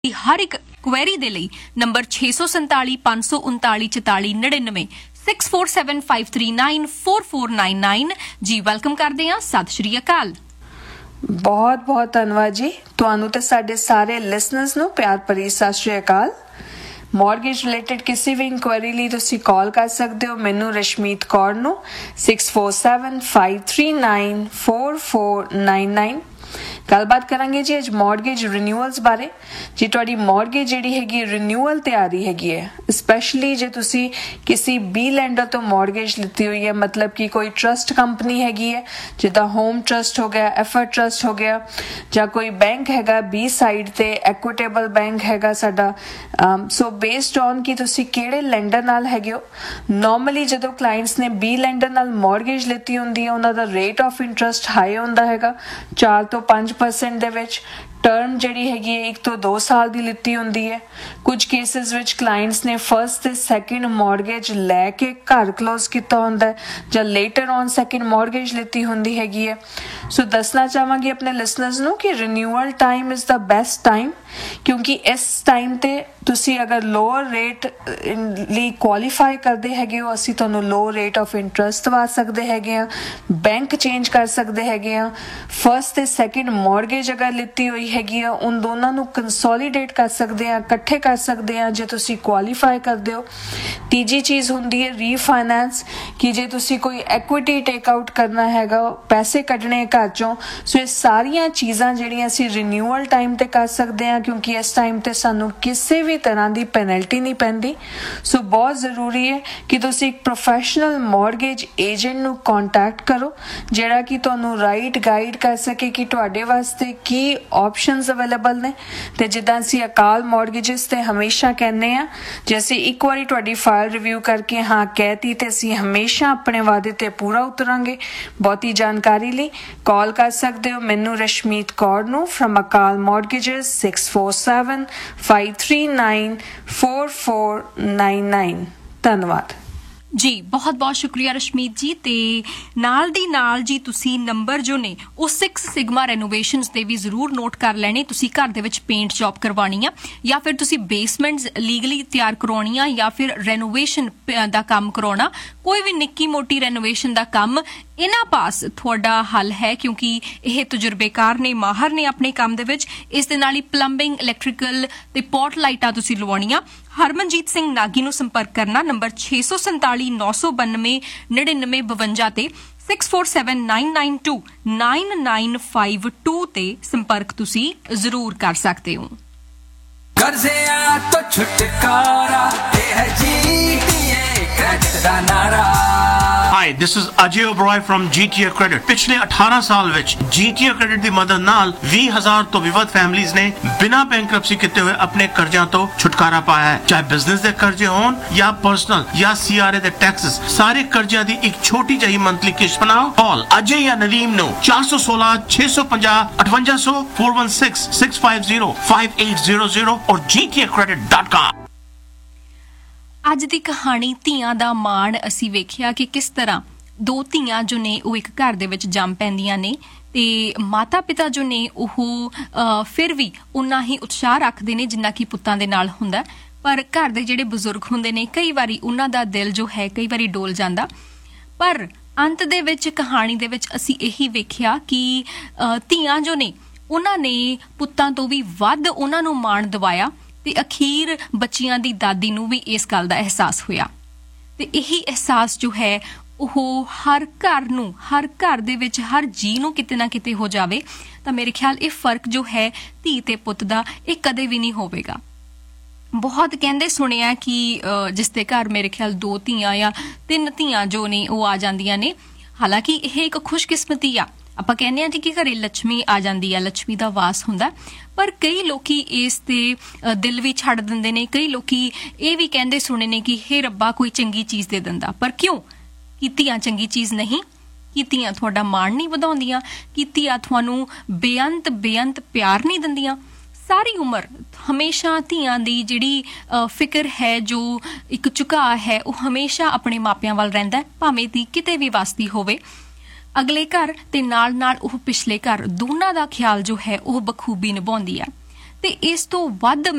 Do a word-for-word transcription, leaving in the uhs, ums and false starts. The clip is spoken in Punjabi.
हर एक क्वेरी दे लई नंबर छे सौ संताली पांच सौ उनताली चौताली नड़िनवे six four seven five three nine four four nine nine जी वेलकम करते हैं। सत श्री अकाल। बहुत बहुत धन्यवाद जी ਤੁਹਾਨੂੰ ਤੇ ਸਾਡੇ ਸਾਰੇ ਲਿਸਨਰਸ ਨੂੰ ਪਿਆਰ ਭਰੀ ਸਤਿ ਸ਼੍ਰੀ ਅਕਾਲ। ਮੌਰਗੇਜ ਰਿਲੇਟਡ ਕਿਸੇ ਵੀ ਇਨਕੁਆਇਰੀ ਲਈ ਤੁਸੀਂ ਕਾਲ ਕਰ ਸਕਦੇ ਹੋ ਮੈਨੂੰ ਰਸ਼ਮੀਤ ਕੌਰ ਨੂੰ six four seven five three nine four four nine nine. ਗੱਲਬਾਤ ਕਰਾਂਗੇ ਜੀ ਅੱਜ ਮੌਰਗੇਜ ਰਿਨਿਊਅਲਸ ਬਾਰੇ। ਜੀ ਤੁਹਾਡੀ ਮੌਰਗੇਜ ਜਿਹੜੀ ਹੈਗੀ ਰਿਨਿਊਅਲ ਤੇ ਆ ਰਹੀ ਹੈਗੀ ਹੈ, ਸਪੈਸ਼ਲੀ ਜੇ ਤੁਸੀਂ ਕਿਸੇ ਬੀ ਲੈਂਡਰ ਤੋਂ ਮੌਰਗੇਜ ਲਿੱਤੀ ਹੋਈ ਹੈ, ਮਤਲਬ ਕਿ ਕੋਈ ਟਰਸਟ ਕੰਪਨੀ ਹੈਗੀ ਹੈ ਜਿੱਦਾਂ ਹੋਮ ਟਰਸਟ ਹੋ ਗਿਆ, ਐਫਰਟ ਟਰਸਟ ਹੋ ਗਿਆ, ਜਾਂ ਕੋਈ ਬੈਂਕ ਹੈਗਾ ਬੀ ਸਾਈਡ ਤੇ ਐਕੁਇਟੇਬਲ ਬੈਂਕ ਹੈਗਾ ਸਾਡਾ। ਸੋ ਬੇਸਡ ਔਨ ਕਿ ਤੁਸੀਂ ਕਿਹੜੇ ਲੈਂਡਰ ਨਾਲ ਹੈਗੇ ਹੋ। ਨੋਰਮਲੀ ਜਦੋਂ ਕਲਾਇੰਟਸ ਨੇ ਬੀ ਲੈਂਡਰ ਨਾਲ ਮੌਰਗੇਜ ਲਿੱਤੀ ਹੁੰਦੀ ਹੈ ਉਹਨਾਂ ਦਾ ਰੇਟ ਆਫ ਇੰਟਰਸਟ ਹਾਈ ਹੁੰਦਾ ਹੈਗਾ, ਚਾਰ ਤੋਂ ਪੰਜ ਪਰਸੈਂਟ ਦੇ ਵਿੱਚ। ਟਰਮ ਜਿਹੜੀ ਹੈਗੀ ਹੈ ਇੱਕ ਤੋਂ ਦੋ ਸਾਲ ਦੀ ਲਿੱਤੀ ਹੁੰਦੀ ਹੈ। ਕੁਝ ਕੇਸਿਸ ਵਿੱਚ ਕਲਾਇੰਟਸ ਨੇ ਫਸਟ ਤੇ ਸੈਕਿੰਡ ਮੌਰਗੇਜ ਲੈ ਕੇ ਘਰ ਕਲੋਜ਼ ਕੀਤਾ ਹੁੰਦਾ ਹੈ ਜਾਂ ਲੇਟਰ ਔਨ ਸੈਕਿੰਡ ਮੌਰਗੇਜ ਲਿੱਤੀ ਹੁੰਦੀ ਹੈਗੀ ਹੈ। ਸੋ ਦੱਸਣਾ ਚਾਹਾਂਗੀ ਆਪਣੇ ਲਿਸਨਰਸ ਨੂੰ ਕਿ renewal time is the best time, ਕਿਉਂਕਿ ਇਸ ਟਾਈਮ ਤੇ ਤੁਸੀਂ ਅਗਰ ਲੋਅਰ ਰੇਟ ਲਈ ਕੁਆਲੀਫਾਈ ਕਰਦੇ ਹੈਗੇ ਹੋ ਅਸੀਂ ਤੁਹਾਨੂੰ ਲੋਅ ਰੇਟ ਆਫ ਇੰਟਰਸਟ ਦਵਾ ਸਕਦੇ ਹੈਗੇ ਹਾਂ, ਬੈਂਕ ਚੇਂਜ ਕਰ ਸਕਦੇ ਹੈਗੇ ਹਾਂ। ਫਸਟ ਤੇ ਸੈਕਿੰਡ ਮੌਰਗੇਜ ਅਗਰ ਲਿੱਤੀ ਹੋਈ ਹੈਗੀ ਆ ਉਨ ਦੋਨਾਂ ਨੂੰ ਕੰਸੋਲੀਡੇਟ ਕਰ ਸਕਦੇ ਆ, ਇਕੱਠੇ ਕਰ ਸਕਦੇ ਆ ਜੇ ਤੁਸੀਂ ਕੁਆਲੀਫਾਈ ਕਰਦੇ ਹੋ। ਤੀਜੀ ਚੀਜ਼ ਹੁੰਦੀ ਹੈ ਰੀਫਾਈਨੈਂਸ, ਕਿ ਜੇ ਤੁਸੀਂ ਕੋਈ ਐਕੁਇਟੀ ਟੇਕ ਆਊਟ ਕਰਨਾ ਹੈਗਾ, ਪੈਸੇ ਕੱਢਣੇ ਘਰ ਚੋਂ। ਸੋ ਇਹ ਸਾਰੀਆਂ ਚੀਜ਼ਾਂ ਜਿਹੜੀਆਂ ਅਸੀਂ ਰਿਨਿਊਅਲ ਟਾਈਮ ਤੇ ਕਰ ਸਕਦੇ ਹਾਂ, ਕਿਉਂਕਿ ਇਸ ਟਾਈਮ ਤੇ ਸਾਨੂੰ ਕਿਸੇ ਵੀ ਤਰ੍ਹਾਂ ਦੀ ਪੈਨਲਟੀ ਨਹੀਂ ਪੈਂਦੀ। ਸੋ ਬਹੁਤ ਜ਼ਰੂਰੀ ਹੈ ਕਿ ਤੁਸੀਂ ਇੱਕ ਪ੍ਰੋਫੈਸ਼ਨਲ ਮੌਰਗੇਜ ਏਜੰਟ ਨੂੰ ਕੰਟੈਕਟ ਕਰੋ ਜਿਹੜਾ ਕਿ ਤੁਹਾਨੂੰ ਰਾਈਟ ਗਾਈਡ ਕਰ ਸਕੇ ਕਿ ਤੁਹਾਡੇ ਵਾਸਤੇ ਕੀ ਆਪਸ਼ਨਸ ਅਵੇਲੇਬਲ ਨੇ। ਤੇ ਜਿੱਦਾਂ ਅਸੀਂ ਅਕਾਲ ਮੌਰਗੇਜਸ ਤੇ ਹਮੇਸ਼ਾ ਕਹਿੰਦੇ ਆ, ਜੇ ਅਸੀਂ ਇੱਕ ਵਾਰੀ ਤੁਹਾਡੀ ਫਾਈਲ ਰਿਵਿਊ ਕਰਕੇ ਹਾਂ ਕਹਿਤੀ ਤੇ ਅਸੀਂ ਹਮੇਸ਼ਾ ਆਪਣੇ ਵਾਅਦੇ ਤੇ ਪੂਰਾ ਉਤਰਾਂਗੇ। ਬਹੁਤੀ ਜਾਣਕਾਰੀ ਲਈ ਕਾਲ ਕਰ ਸਕਦੇ ਹੋ ਮੈਨੂੰ ਰਸ਼ਮੀਤ ਕੌਰ ਨੂੰ ਫਰਮ ਅਕਾਲ ਮੌਰਗੇਜਸ six four seven five three nine four four nine nine. ਧੰਨਵਾਦ जी, बहुत बहुत शुक्रिया रशमीत जी। ते नाल दी नाल जी तुसी नंबर जो ने वो सिक्स सिग्मा रेनोवेशनस दे भी जरूर नोट कर लेने। तुसी घर दे विच पेंट जॉब करवानी आ या फिर तुसी बेसमेंट्स लीगली तैयार करवानी आ या फिर रेनोवेशन दा काम करवाना, कोई भी निक्की मोटी रेनोवेशन दा काम इन्हां पास तुहाडा हल है, क्योंकि यह तजुर्बेकार ने, माहर ने अपने काम दे विच। इस दे नाल ही प्लंबिंग, इलैक्ट्रिकल ते पॉट लाइटां तुसी लवाणीਆਂ। हरमनजीत सिंह नागी ਨੂੰ संपर्क करना नंबर छे सौ संताली नौ सौ बानवे नड़िनवे बवंजा ते six four seven nine nine to nine nine five to ते संपर्क तुसी जरूर कर सकते हो। कर्ज़िया तो छुटकारा ते है जीटीए क्रेडिट दा नारा। Hi, this is Ajay Oberoi from G T A Credit। पिछले अठारह साल विच G T A Credit दी मदद नाल बीस हज़ार तो विवध फैमिलीज ने बिना बैंकरप्सी कीते हुए अपने कर्जा तो छुटकारा पाया है। चाहे बिजनेस दे कर्जे होन या पर्सनल या C R A they taxes, सारे कर्जा दी एक छोटी जही मंथली किश्त बनाओ। कॉल अजय या नदीम नो चार सौ सोलह छह सौ पचास अठवंजा सौ four one six six five zero five eight zero zero और G T A credit dot com। ਅੱਜ ਦੀ ਕਹਾਣੀ ਧੀਆਂ ਦਾ ਮਾਣ। ਅਸੀਂ ਵੇਖਿਆ ਕਿ ਕਿਸ ਤਰ੍ਹਾਂ ਦੋ ਧੀਆਂ ਜੋ ਨੇ ਉਹ ਇੱਕ ਘਰ ਦੇ ਵਿੱਚ ਜੰਮ ਪੈਂਦੀਆਂ ਨੇ ਤੇ ਮਾਤਾ ਪਿਤਾ ਜੋ ਨੇ ਉਹ ਫਿਰ ਵੀ ਉਨਾ ਹੀ ਉਤਸ਼ਾਹ ਰੱਖਦੇ ਨੇ ਜਿੰਨਾ ਕਿ ਪੁੱਤਾਂ ਦੇ ਨਾਲ ਹੁੰਦਾ। ਪਰ ਘਰ ਦੇ ਜਿਹੜੇ ਬਜ਼ੁਰਗ ਹੁੰਦੇ ਨੇ ਕਈ ਵਾਰੀ ਉਹਨਾਂ ਦਾ ਦਿਲ ਜੋ ਹੈ ਕਈ ਵਾਰੀ ਡੋਲ ਜਾਂਦਾ। ਪਰ ਅੰਤ ਦੇ ਵਿੱਚ ਕਹਾਣੀ ਦੇ ਵਿੱਚ ਅਸੀਂ ਇਹੀ ਵੇਖਿਆ ਕਿ ਧੀਆਂ ਜੋ ਨੇ ਉਹਨਾਂ ਨੇ ਪੁੱਤਾਂ ਤੋਂ ਵੀ ਵੱਧ ਉਹਨਾਂ ਨੂੰ ਮਾਣ ਦਿਵਾਇਆ ਤੇ ਅਖੀਰ ਬੱਚੀਆਂ ਦੀ ਦਾਦੀ ਨੂੰ ਵੀ ਇਸ ਗੱਲ ਦਾ ਅਹਿਸਾਸ ਹੋਇਆ। ਤੇ ਇਹੀ ਅਹਿਸਾਸ ਜੋ ਹੈ ਉਹ ਹਰ ਘਰ ਨੂੰ, ਹਰ ਘਰ ਦੇ ਵਿੱਚ ਹਰ ਜੀ ਨੂੰ ਕਿਤੇ ਨਾ ਕਿਤੇ ਹੋ ਜਾਵੇ ਤਾਂ ਮੇਰੇ ਖਿਆਲ ਇਹ ਫਰਕ ਜੋ ਹੈ ਧੀ ਤੇ ਪੁੱਤ ਦਾ ਇਹ ਕਦੇ ਵੀ ਨਹੀਂ ਹੋਵੇਗਾ। ਬਹੁਤ ਕਹਿੰਦੇ ਸੁਣਿਆ ਕਿ ਜਿਸ ਦੇ ਘਰ ਮੇਰੇ ਖਿਆਲ ਦੋ ਧੀਆਂ ਜਾਂ ਤਿੰਨ ਧੀਆਂ ਜੋ ਨੇ ਉਹ ਆ ਜਾਂਦੀਆਂ ਨੇ, ਹਾਲਾਂਕਿ ਇਹ ਇੱਕ ਖੁਸ਼ਕਿਸਮਤੀ ਆ। ਆਪਾਂ ਕਹਿੰਦੇ ਆ ਜੀ ਕਿ ਘਰੇ ਲక్ష్ਮੀ ਆ ਜਾਂਦੀ ਆ, ਲక్ష్ਮੀ ਦਾ ਵਾਸ ਹੁੰਦਾ। ਪਰ ਕਈ ਲੋਕੀ ਇਸ ਤੇ ਦਿਲ ਵੀ ਛੱਡ ਦਿੰਦੇ ਨੇ। ਕਈ ਲੋਕੀ ਇਹ ਵੀ ਕਹਿੰਦੇ ਸੁਣੇ ਨੇ ਕਿ ਹੇ ਰੱਬਾ ਕੋਈ ਚੰਗੀ ਚੀਜ਼ ਦੇ ਦਿੰਦਾ। ਪਰ ਕਿਉਂ? ਕੀ ਧੀਆਂ ਚੰਗੀ ਚੀਜ਼ ਨਹੀਂ? ਕੀ ਧੀਆਂ ਤੁਹਾਡਾ ਮਾਣ ਨਹੀਂ ਵਧਾਉਂਦੀਆਂ? ਕੀ ਧੀਆਂ ਤੁਹਾਨੂੰ ਬੇਅੰਤ ਬੇਅੰਤ ਪਿਆਰ ਨਹੀਂ ਦਿੰਦੀਆਂ? ਸਾਰੀ ਉਮਰ ਹਮੇਸ਼ਾ ਧੀਆਂ ਦੀ ਜਿਹੜੀ ਫਿਕਰ ਹੈ, ਜੋ ਇੱਕ ਝੁਕਾਅ ਹੈ, ਉਹ ਹਮੇਸ਼ਾ ਆਪਣੇ ਮਾਪਿਆਂ ਵੱਲ ਰਹਿੰਦਾ, ਭਾਵੇਂ ਦੀ ਕਿਤੇ ਵੀ ਵਸਦੀ ਹੋਵੇ। ਅਗਲੇ ਘਰ ਤੇ ਨਾਲ ਨਾਲ ਉਹ ਪਿਛਲੇ ਘਰ ਦੋਨਾਂ ਦਾ ਖਿਆਲ ਜੋ ਹੈ ਉਹ ਬਖੂਬੀ ਨਿਭਾਉਂਦੀ ਆ। ਤੇ ਇਸ ਤੋਂ ਵੱਧ